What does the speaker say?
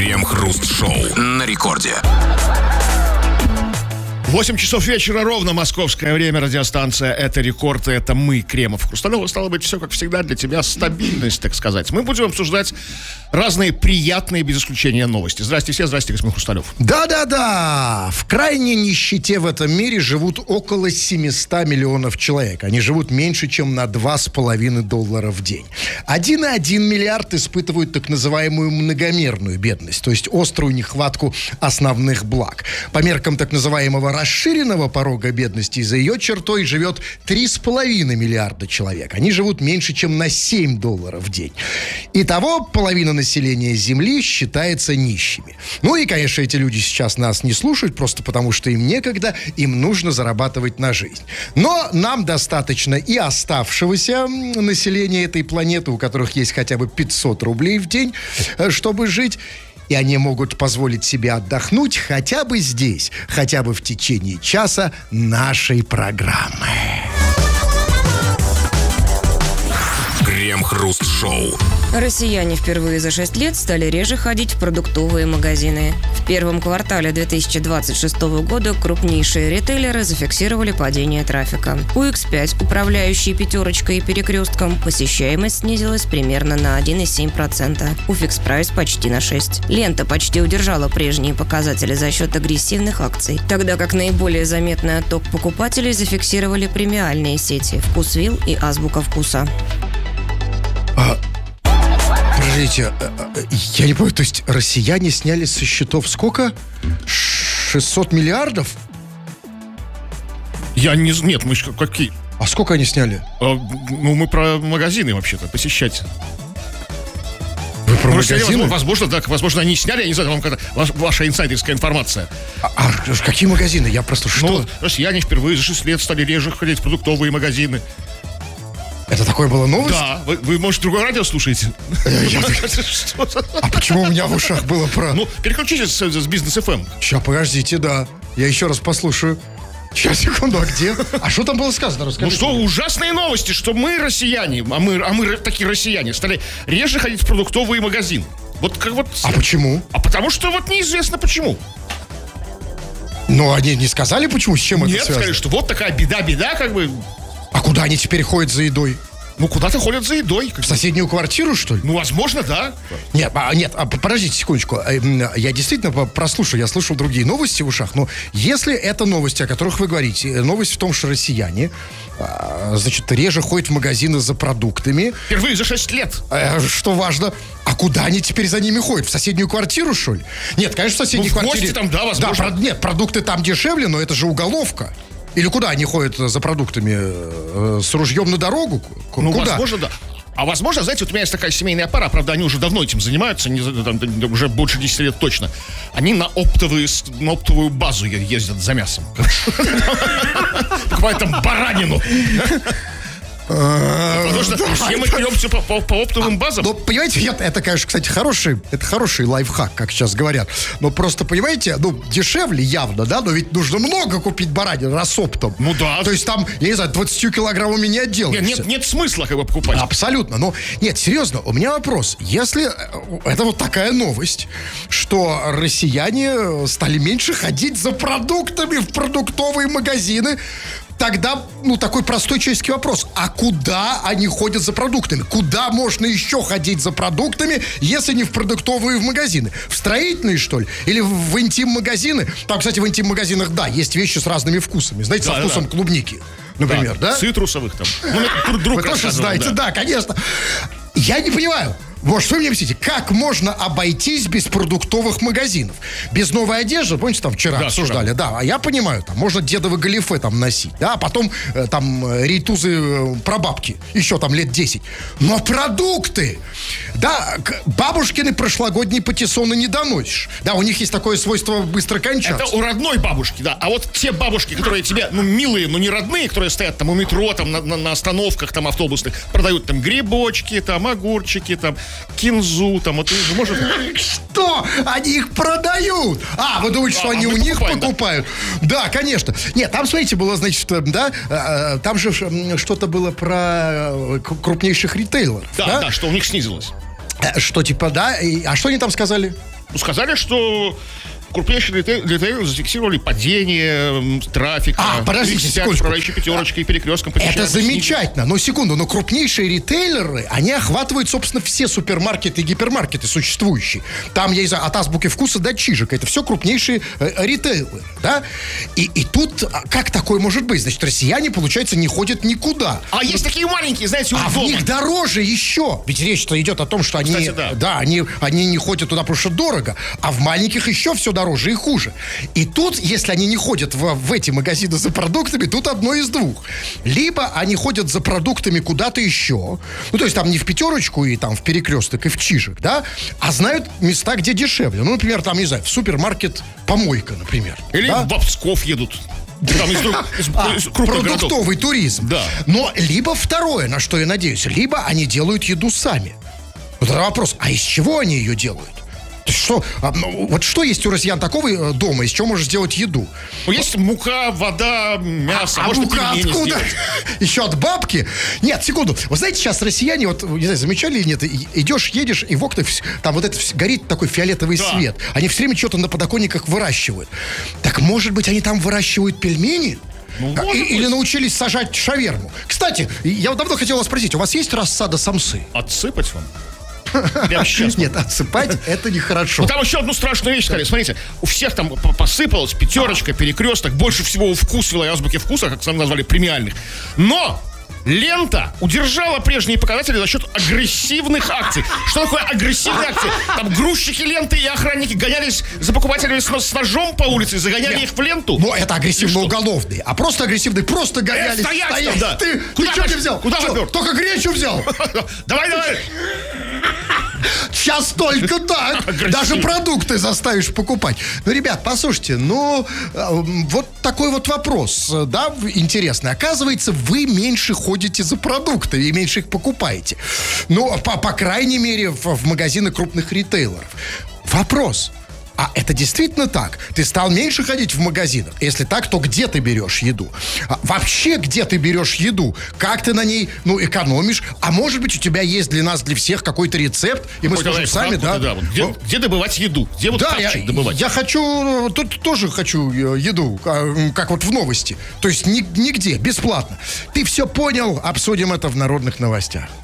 Крем-хруст-шоу на рекорде. 8 часов вечера ровно, московское время, радиостанция «Это рекорд», это мы, Кремов, Хрусталев. Стало быть, все, как всегда, для тебя стабильность, так сказать. Мы будем обсуждать разные приятные, без исключения, новости. Здрасте все, здрасте, господин Хрусталев. Да-да-да, в крайней нищете в этом мире живут около 700 миллионов человек. Они живут меньше, чем на $2,5 в день. 1,1 миллиард испытывают так называемую многомерную бедность, то есть острую нехватку основных благ. По меркам так называемого расширенного порога бедности за ее чертой живет 3,5 миллиарда человек. Они живут меньше, чем на $7 в день. Итого половина населения Земли считается нищими. Ну и, конечно, эти люди сейчас нас не слушают, просто потому что им некогда, им нужно зарабатывать на жизнь. Но нам достаточно и оставшегося населения этой планеты, у которых есть хотя бы 500 рублей в день, чтобы жить. И они могут позволить себе отдохнуть хотя бы здесь, хотя бы в течение часа нашей программы. Крем-хруст-шоу. Россияне впервые за 6 лет стали реже ходить в продуктовые магазины. В первом квартале 2026 года крупнейшие ритейлеры зафиксировали падение трафика. У X5, управляющей «Пятерочкой» и «Перекрестком», посещаемость снизилась примерно на 1,7%. У Фикс-Прайс почти на 6%. Лента почти удержала прежние показатели за счет агрессивных акций, тогда как наиболее заметный отток покупателей зафиксировали премиальные сети «Вкусвилл» и «Азбука вкуса». Подождите, я не понимаю, то есть россияне сняли со счетов сколько? 600 миллиардов? Нет, мы какие? А сколько они сняли? Мы про магазины вообще-то, посещать. Вы про магазины? Возможно, да, возможно, они сняли, я не знаю, вам ваша инсайдерская информация. А какие магазины? Я просто что? Россияне впервые за 6 лет стали реже ходить в продуктовые магазины. Это такое было новость? Да, вы может, другое радио слушаете? А почему у меня в ушах было про... Переключитесь с Бизнес ФМ. Сейчас, подождите, да. Я еще раз послушаю. Сейчас, секунду, а где? А что там было сказано? Расскажите. Ужасные новости, что мы, россияне, а мы такие россияне, стали реже ходить в продуктовые магазины. А почему? А потому что неизвестно почему. Но они не сказали, почему, с чем это связано? Нет, сказали, что вот такая беда, как бы... А куда они теперь ходят за едой? Куда-то ходят за едой. В соседнюю квартиру, что ли? Возможно, да. Нет, подождите секундочку. Я действительно прослушал, я слышал другие новости в ушах, но если это новости, о которых вы говорите, новость в том, что россияне, значит, реже ходят в магазины за продуктами. Впервые за 6 лет. Что важно, а куда они теперь за ними ходят? В соседнюю квартиру, что ли? Нет, конечно, в соседней квартире... в гости там, да, возможно. Нет, продукты там дешевле, но это же уголовка. Или куда они ходят за продуктами? С ружьем на дорогу? Куда? Возможно, да. А возможно, знаете, вот у меня есть такая семейная пара, правда, они уже давно этим занимаются, уже больше 10 лет точно. Они на оптовую базу ездят за мясом. Покупают там баранину. Потому что все мы клемся по оптовым базам. Понимаете, это, конечно, кстати, хороший лайфхак, как сейчас говорят. Но просто, понимаете, дешевле явно, да? Но ведь нужно много купить баранину раз оптом. Да. То есть там, я не знаю, 20 килограммами не отделаешься. Нет смысла как бы покупать. Абсолютно. Но, нет, серьезно, у меня вопрос. Если это вот такая новость, что россияне стали меньше ходить за продуктами в продуктовые магазины, тогда, такой простой человеческий вопрос. А куда они ходят за продуктами? Куда можно еще ходить за продуктами, если не в продуктовые магазины? В строительные, что ли? Или в интим-магазины? Там, кстати, в интим-магазинах, да, есть вещи с разными вкусами. Знаете, со вкусом клубники, например, да? Цитрусовых там. Вы тоже знаете, да, конечно. Я не понимаю. Вот что вы мне объясните, как можно обойтись без продуктовых магазинов? Без новой одежды, помните, там вчера обсуждали, да, а я понимаю, там можно дедовы галифе там носить, да, а потом там рейтузы прабабки, еще там лет 10. Но продукты, да, бабушкины прошлогодние патиссоны не доносишь. Да, у них есть такое свойство быстро кончаться. Это у родной бабушки, да, а вот те бабушки, которые тебе, милые, но не родные, которые стоят там у метро, там на остановках там автобусных, продают там грибочки, там огурчики, там кинзу, там, вот может... Что? Они их продают? Вы думаете, что они у них покупают? Да, конечно. Нет, там, смотрите, было, значит, да, там же что-то было про крупнейших ритейлеров. Да, что у них снизилось. Что, типа, да, а что они там сказали? Сказали, что крупнейшие ритейлеры зафиксировали падение трафика. Подождите, секундочку. Управляющей пятерочкой и перекрестком. Это замечательно, но секунду, но крупнейшие ритейлеры, они охватывают, собственно, все супермаркеты и гипермаркеты существующие. Там, я не знаю, от Азбуки Вкуса до Чижика. Это все крупнейшие ритейлеры, да? И тут, как такое может быть? Значит, россияне, получается, не ходят никуда. А есть такие маленькие, знаете, в них дороже еще. Ведь речь-то идет о том, что они, кстати, да. Они не ходят туда, потому что дорого. А в маленьких еще все дороже и хуже. И тут, если они не ходят в эти магазины за продуктами, тут одно из двух. Либо они ходят за продуктами куда-то еще, ну, то есть там не в пятерочку и там в перекресток и в Чижик, да, а знают места, где дешевле. Ну, например, там, не знаю, в супермаркет «Помойка», например. Или да? в Псков едут. Там из продуктовый туризм. Да. Но либо второе, на что я надеюсь, либо они делают еду сами. Вот это вопрос, а из чего они ее делают? Что, вот что есть у россиян такого дома, из чего можешь сделать еду? Ну, есть мука, вода, мясо. Может, мука откуда? Еще от бабки? Нет, секунду. Вы знаете, сейчас россияне, вот, не знаю, замечали или нет, идешь, едешь, и в окнах там вот это горит такой фиолетовый свет. Они все время что-то на подоконниках выращивают. Так, может быть, они там выращивают пельмени? Или научились сажать шаверму? Кстати, я вот давно хотел вас спросить, у вас есть рассада самсы? Отсыпать вам? Нет, отсыпать это нехорошо. Ну, там еще одну страшную вещь сказали. Смотрите, у всех там посыпалась пятерочка, перекресток, больше всего у Вкусвилла и Азбуки Вкуса, как сами назвали, премиальных. Но лента удержала прежние показатели за счет агрессивных акций. Что такое агрессивные акции? Там грузчики ленты и охранники гонялись за покупателями с ножом по улице, загоняли их в ленту. Ну, это агрессивно-уголовные. А просто агрессивные, просто гонялись. Стоять! Да. Ты что не взял? Куда попер? Только гречу взял. Давай! Сейчас только так. Даже продукты заставишь покупать. Ну, ребят, послушайте, вот такой вот вопрос, да, интересный. Оказывается, вы меньше ходите за продуктами и меньше их покупаете. Ну, по крайней мере, в магазины крупных ритейлеров. Вопрос. А это действительно так? Ты стал меньше ходить в магазинах? Если так, то где ты берешь еду? Вообще, где ты берешь еду? Как ты на ней, экономишь? А может быть, у тебя есть для нас, для всех какой-то рецепт, и мы сможем сами, да? Где добывать еду? Где вот капчик добывать? Я хочу, тут тоже хочу еду, как вот в новости. То есть нигде, бесплатно. Ты все понял? Обсудим это в народных новостях.